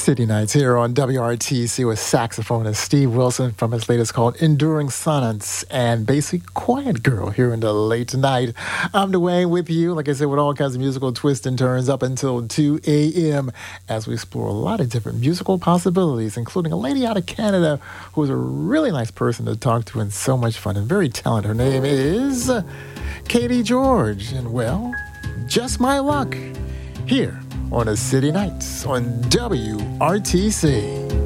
City Nights here on WRTC with saxophonist Steve Wilson from his latest called Enduring Sonnets and Basic Quiet Girl here in the late night. I'm Dwayne with you, like I said, with all kinds of musical twists and turns up until 2 a.m. as we explore a lot of different musical possibilities, including a lady out of Canada who is a really nice person to talk to and so much fun and very talented. Her name is Katie George. And well, just my luck here on a City Nights on WRTC.